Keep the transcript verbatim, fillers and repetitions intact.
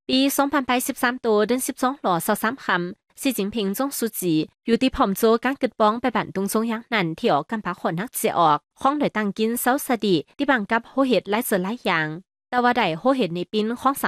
ปีสองพันสิบสามตัวเดือนสิบสองหล่อสาวสามคำสีจิ้นผิงจงสุจีอยู่ที่ผอมโจการกึดบ้องไปบันตุงทรงยังนั่นที่ออกกันพาคนนักเสียออกข้องโดยตั้งกินเซาสดีที่บังกับโฮเห็ดไล่เสือไล่ยางแต่ว่าได้โฮเห็ดในปีนของ